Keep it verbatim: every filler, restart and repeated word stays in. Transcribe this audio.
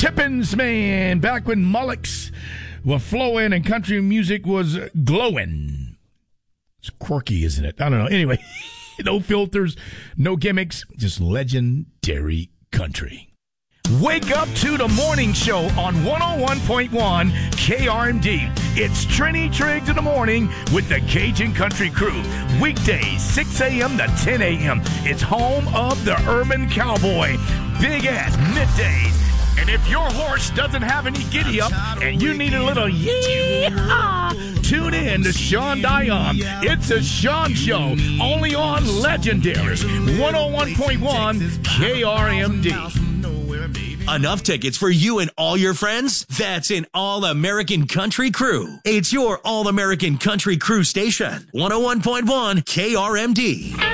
Tippins, man, back when mullocks were flowing and country music was glowing. It's quirky, isn't it? I don't know. Anyway, no filters, no gimmicks, just legendary country. Wake up to the morning show on one oh one point one K R M D. It's Trini Triggs in the morning with the Cajun Country Crew. Weekdays, six a.m. to ten a.m. It's home of the urban cowboy. Big ass middays. And if your horse doesn't have any giddy up and you need a little yee-haw, tune in to Sean Dion. It's a Sean Show, only on Legendary one oh one point one K R M D. Enough tickets for you and all your friends? That's an All-American Country Crew. It's your All-American Country Crew station. one oh one point one K R M D.